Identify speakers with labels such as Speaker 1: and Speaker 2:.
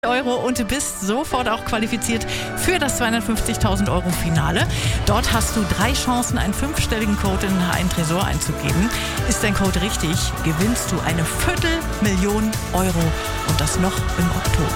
Speaker 1: Euro und bist sofort auch qualifiziert für das 250.000 Euro Finale. Dort hast du 3 Chancen, einen 5-stelligen Code in einen Tresor einzugeben. Ist dein Code richtig, gewinnst du eine 250.000 Euro und das noch im Oktober.